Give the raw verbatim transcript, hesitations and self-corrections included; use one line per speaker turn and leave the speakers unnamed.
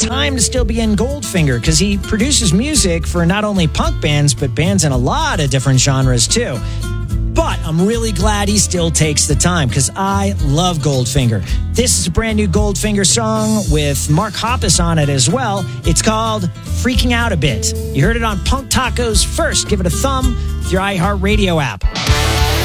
time to still be in Goldfinger because he produces music for not only punk bands, but bands in a lot of different genres too. But I'm really glad he still takes the time because I love Goldfinger. This is a brand new Goldfinger song with Mark Hoppus on it as well. It's called Freaking Out a Bit. You heard it on Punk Tacos first. Give it a thumb with your iHeartRadio app.